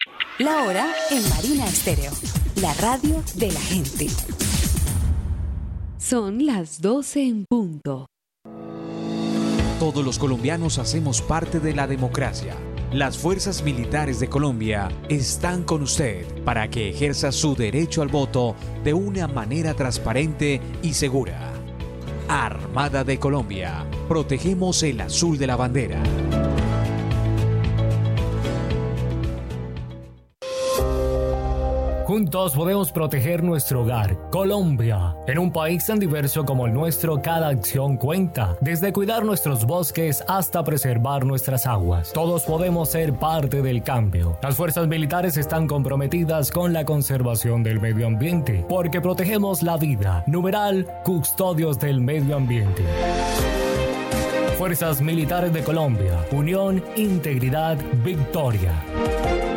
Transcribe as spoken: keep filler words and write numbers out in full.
La hora en Marina Estéreo, la radio de la gente. Son las doce en punto. Todos los colombianos hacemos parte de la democracia. Las fuerzas militares de Colombia están con usted para que ejerza su derecho al voto de una manera transparente y segura. Armada de Colombia, protegemos el azul de la bandera. Juntos podemos proteger nuestro hogar, Colombia. En un país tan diverso como el nuestro, cada acción cuenta. Desde cuidar nuestros bosques hasta preservar nuestras aguas. Todos podemos ser parte del cambio. Las fuerzas militares están comprometidas con la conservación del medio ambiente, porque protegemos la vida. Numeral, custodios del medio ambiente. Fuerzas Militares de Colombia. Unión, integridad, victoria.